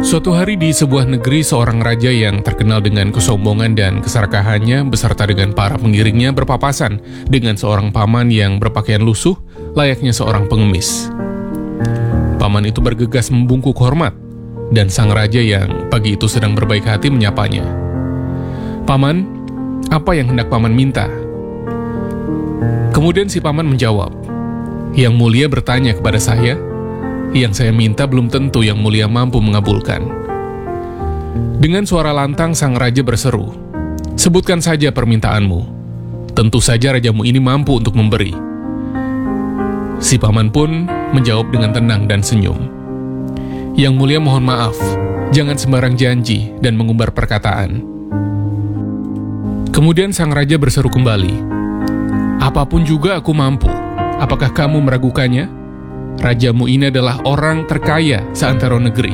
Suatu hari di sebuah negeri, seorang raja yang terkenal dengan kesombongan dan keserakahannya beserta dengan para pengiringnya berpapasan dengan seorang paman yang berpakaian lusuh layaknya seorang pengemis. Paman itu bergegas membungkuk hormat, dan sang raja yang pagi itu sedang berbaik hati menyapanya. "Paman, apa yang hendak paman minta?" Kemudian si paman menjawab, "Yang mulia bertanya kepada saya. Yang saya minta belum tentu yang mulia mampu mengabulkan." Dengan suara lantang sang raja berseru, "Sebutkan saja permintaanmu. Tentu saja rajamu ini mampu untuk memberi." Si paman pun menjawab dengan tenang dan senyum, "Yang mulia mohon maaf, jangan sembarang janji dan mengumbar perkataan." Kemudian sang raja berseru kembali, "Apapun juga aku mampu. Apakah kamu meragukannya? Rajamu ini adalah orang terkaya seantero negeri."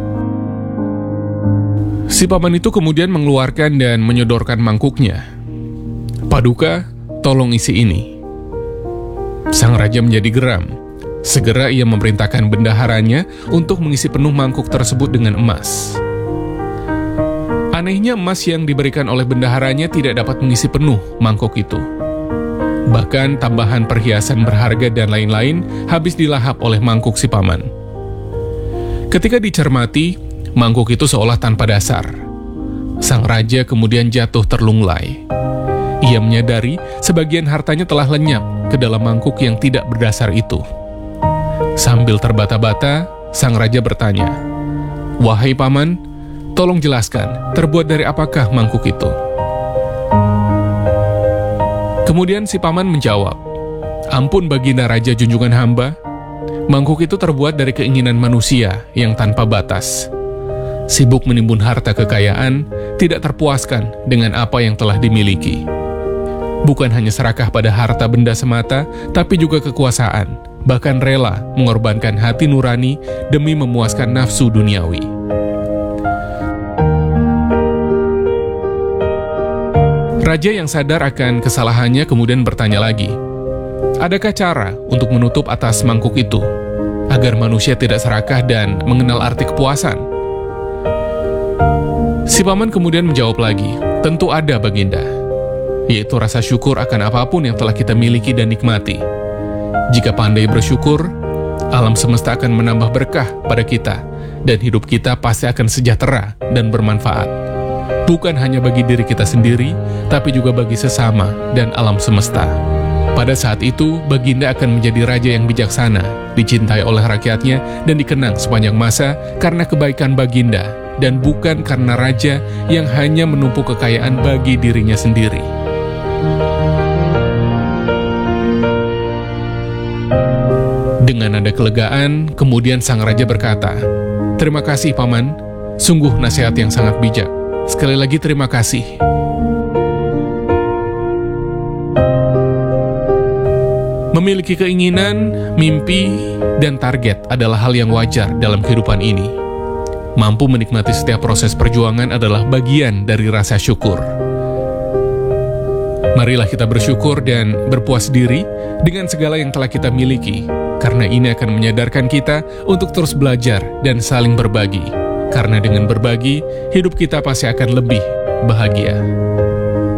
Si paman itu kemudian mengeluarkan dan menyodorkan mangkuknya. "Paduka, tolong isi ini." Sang raja menjadi geram. Segera ia memerintahkan bendaharanya untuk mengisi penuh mangkuk tersebut dengan emas. Anehnya, emas yang diberikan oleh bendaharanya tidak dapat mengisi penuh mangkuk itu. Bahkan tambahan perhiasan berharga dan lain-lain habis dilahap oleh mangkuk si paman. Ketika dicermati, mangkuk itu seolah tanpa dasar. Sang raja kemudian jatuh terlunglai. Ia menyadari sebagian hartanya telah lenyap ke dalam mangkuk yang tidak berdasar itu. Sambil terbata-bata, sang raja bertanya, "Wahai paman, tolong jelaskan, terbuat dari apakah mangkuk itu?" Kemudian si paman menjawab, "Ampun baginda raja junjungan hamba, mangkuk itu terbuat dari keinginan manusia yang tanpa batas. Sibuk menimbun harta kekayaan, tidak terpuaskan dengan apa yang telah dimiliki. Bukan hanya serakah pada harta benda semata, tapi juga kekuasaan, bahkan rela mengorbankan hati nurani demi memuaskan nafsu duniawi." Raja yang sadar akan kesalahannya kemudian bertanya lagi, "Adakah cara untuk menutup atas mangkuk itu, agar manusia tidak serakah dan mengenal arti kepuasan?" Si paman kemudian menjawab lagi, "Tentu ada baginda, yaitu rasa syukur akan apapun yang telah kita miliki dan nikmati. Jika pandai bersyukur, alam semesta akan menambah berkah pada kita, dan hidup kita pasti akan sejahtera dan bermanfaat. Bukan hanya bagi diri kita sendiri, tapi juga bagi sesama dan alam semesta. Pada saat itu, baginda akan menjadi raja yang bijaksana, dicintai oleh rakyatnya, dan dikenang sepanjang masa karena kebaikan baginda, dan bukan karena raja yang hanya menumpuk kekayaan bagi dirinya sendiri." Dengan nada kelegaan, kemudian sang raja berkata, "Terima kasih paman, sungguh nasihat yang sangat bijak. Sekali lagi terima kasih." Memiliki keinginan, mimpi, dan target adalah hal yang wajar dalam kehidupan ini. Mampu menikmati setiap proses perjuangan adalah bagian dari rasa syukur. Marilah kita bersyukur dan berpuas diri dengan segala yang telah kita miliki, karena ini akan menyadarkan kita untuk terus belajar dan saling berbagi. Karena dengan berbagi, hidup kita pasti akan lebih bahagia.